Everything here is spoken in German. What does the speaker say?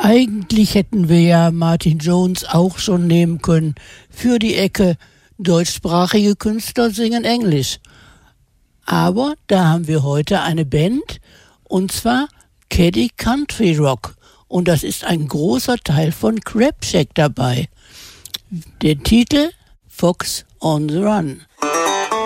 Eigentlich hätten wir ja Martin Jones auch schon nehmen können für die Ecke deutschsprachige Künstler singen Englisch. Aber da haben wir heute eine Band, und zwar Caddy Country Rock. Und das ist ein großer Teil von Crab Shack dabei. Der Titel Fox on the Run.